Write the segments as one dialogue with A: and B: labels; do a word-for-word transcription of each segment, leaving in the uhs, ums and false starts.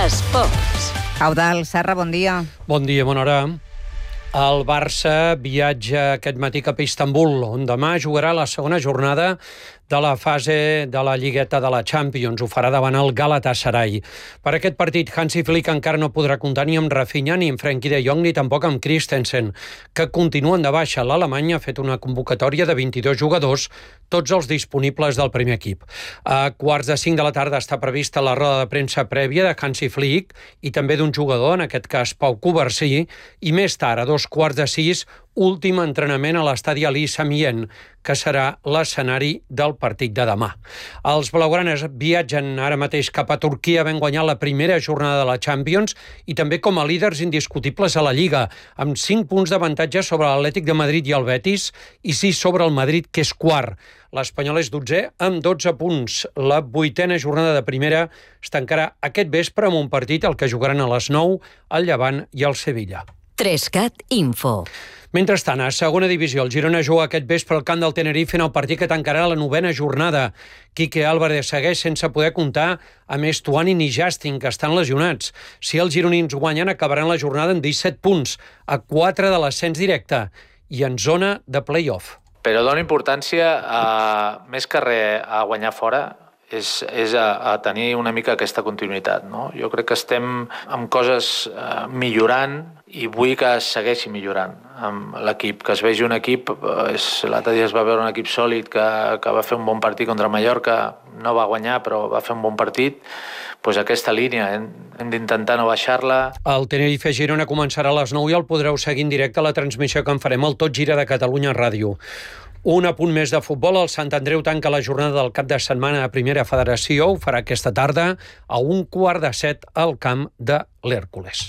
A: Esports.
B: Eudald Serra, bon dia.
C: Bon dia, bona hora. El Barça viatja aquest matí cap a Istanbul, on demà jugarà la segona jornada de la fase de la Lligueta de la Champions. Ho farà davant el Galatasaray. Per aquest partit, Hansi Flick encara no podrà comptar ni amb Rafinha, ni amb Frenkie de Jong, ni tampoc amb Christensen, que continuen de baixa. L'Alemany ha fet una convocatòria de vint-i-dos jugadors, tots els disponibles del primer equip. A quarts de cinc de la tarda està prevista la roda de premsa prèvia de Hansi Flick i també d'un jugador, en aquest cas Pau Cubarsí, i més tard, a dos quarts de sis, últim entrenament a l'estadi Ali Samien, que serà l'escenari del partit de demà. Els blaugranes viatgen ara mateix cap a Turquia, havent guanyat la primera jornada de la Champions i també com a líders indiscutibles a la Lliga, amb cinc punts d'avantatge sobre l'Atlètic de Madrid i el Betis i sis sobre el Madrid, que és quart. L'Espanyol és dotzè amb dotze punts. La vuitena jornada de primera es tancarà aquest vespre amb un partit al que jugaran a les nou el Llevant i el Sevilla.
A: Trescat Info.
C: Mentrestant, a segona divisió, el Girona juga aquest vespre al camp del Tenerife en el partit que tancarà la novena jornada. Quique Álvarez segueix sense poder comptar amb Estuani ni Justin, que estan lesionats. Si els gironins guanyen, acabaran la jornada amb disset punts, a quatre de l'ascens directe i en zona de play-off.
D: Però dona importància, a, més que res, a guanyar fora, és, és a, a tenir una mica aquesta continuïtat, no? Jo crec que estem amb coses eh, millorant i vull que es segueixi millorant amb l'equip, que es vegi un equip, és, l'altre dia es va veure un equip sòlid que, que va fer un bon partit contra Mallorca, no va guanyar però va fer un bon partit, doncs aquesta línia hem, hem d'intentar no baixar-la.
C: El Tenerife Girona començarà a les nou i el podreu seguir en directe a la transmissió que en farem al Tot Gira de Catalunya Ràdio. Un apunt més de futbol, el Sant Andreu tanca la jornada del cap de setmana a Primera Federació, ho farà aquesta tarda a un quart de set al camp de l'Hèrcules.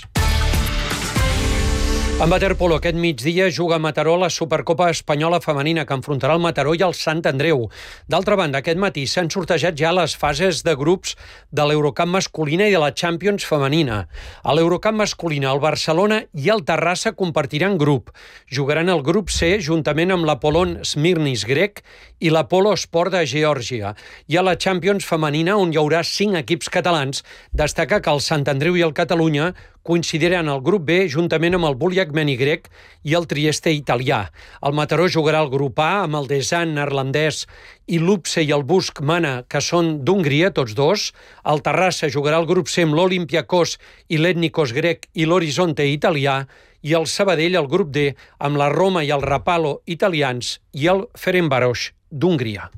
C: En waterpolo, aquest migdia juga a Mataró la Supercopa Espanyola Femenina, que enfrontarà el Mataró i el Sant Andreu. D'altra banda, aquest matí s'han sortejat ja les fases de grups de l'Eurocup masculina i de la Champions femenina. A l'Eurocup masculina, el Barcelona i el Terrassa compartiran grup. Jugaran el grup C juntament amb l'Apollon Smirnis grec i l'Apolo Sport de Geòrgia. I a la Champions femenina, on hi haurà cinc equips catalans, destaca que el Sant Andreu i el Catalunya coincidiran al grup B juntament amb el Buliak Meni grec i el Trieste italià. El Mataró jugarà al grup A amb el Desan neerlandès i l'Upse i el Busk Mana, que són d'Hongria, tots dos. El Terrassa jugarà al grup C amb l'Olympiakos i l'Etnikos grec i l'Horizonte italià. I el Sabadell al grup D amb la Roma i el Rapallo italians i el Ferencváros d'Hongria.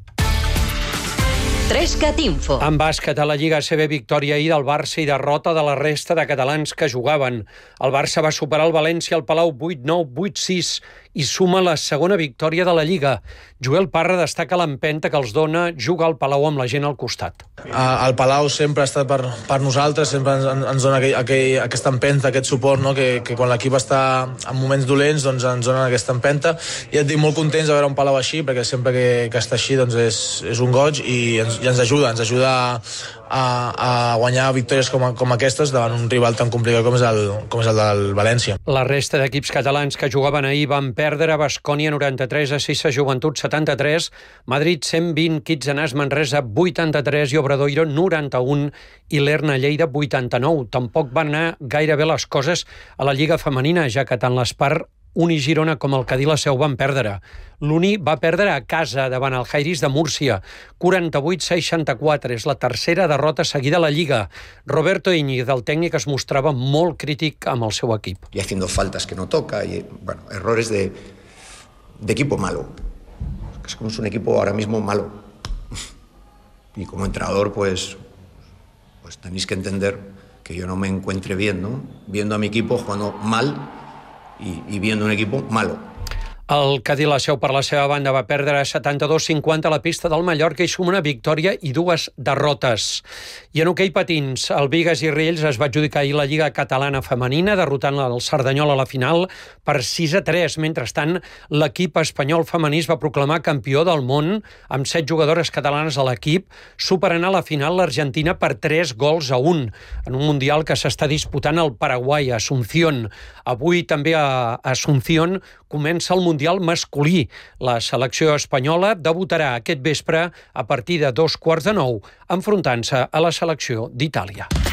A: Trescat Info.
C: En bàsquet, a la Lliga A C B, victòria ahir del Barça i derrota de la resta de catalans que jugaven. El Barça va superar el València al Palau vuit nou, vuit sis i suma la segona victòria de la Lliga. Joel Parra destaca l'empenta que els dona jugar al Palau amb la gent al costat.
E: El Palau sempre ha estat per, per nosaltres, sempre ens, ens dona aquell, aquell, aquesta empenta, aquest suport, no? que, que quan l'equip està en moments dolents doncs ens dona aquesta empenta. I et dic molt contents de veure un Palau així, perquè sempre que, que està així doncs és, és un goig i ens, i ens ajuda, ens ajuda a, a guanyar victòries com, com aquestes davant un rival tan complicat com és el, com és el del València.
C: La resta d'equips catalans que jugaven ahir van perdre: Baskonia noranta-tres a Sissa Joventut setanta-tres, Madrid cent vint, Kitzenàs Manresa vuitanta-tres i Obradoiro noranta-un i l'Erna Lleida vuitanta-nou. Tampoc van anar gaire bé les coses a la Lliga femenina, ja que tant l'Espar Uni Girona com el Cadí la Seu van perdre. L'Uni va perdre a casa davant el Jairis de Múrcia, quaranta-vuit a seixanta-quatre. És la tercera derrota seguida a la Lliga. Roberto Íñiguez, del tècnic, es mostrava molt crític amb el seu equip.
F: Y haciendo faltas que no toca, y bueno, errores de, de equipo malo. Es como es un equipo ahora mismo malo. Y como entrenador, pues, pues tenéis que entender que yo no me encuentre bien, ¿no? Viendo a mi equipo jugando mal y, y viendo un equipo malo.
C: El Cadí la Seu, per la seva banda, va perdre setanta-dos a cinquanta a la pista del Mallorca i suma una victòria i dues derrotes. I en hoquei patins, el Bigues i Riells es va adjudicar ahir la Lliga Catalana Femenina, derrotant el Cerdanyola a la final per sis a tres. Mentrestant, l'equip espanyol femení es va proclamar campió del món amb set jugadores catalanes a l'equip, superant a la final l'Argentina per tres gols a un, en un mundial que s'està disputant al Paraguai, a Asunción. Avui també a Asunción comença el Mundial masculí. La selecció espanyola debutarà aquest vespre a partir de dos quarts de nou, enfrontant-se a la selecció d'Itàlia.